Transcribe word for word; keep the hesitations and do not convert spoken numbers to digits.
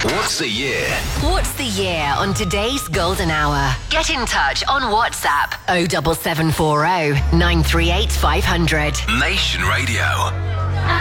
What's the year? What's the year on today's Golden Hour? Get in touch on WhatsApp oh seven seven four oh nine three eight five hundred. Nation Radio.